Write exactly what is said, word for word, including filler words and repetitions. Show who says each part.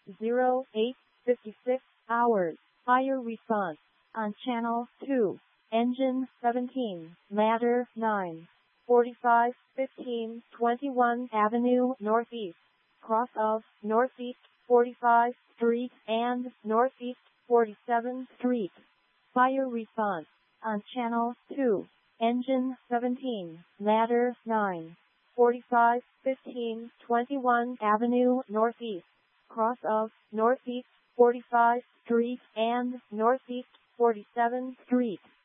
Speaker 1: zero eight fifty-six hours. Fire response on channel two. Engine seventeen, matter nine, forty-five fifteen twenty-one Avenue Northeast, cross of Northeast forty-fifth Street and Northeast forty-seventh Street. Fire response on channel two. Engine seventeen, matter nine, forty-five fifteen twenty-one Avenue Northeast, cross of Northeast forty-fifth Street and Northeast forty-seventh Street.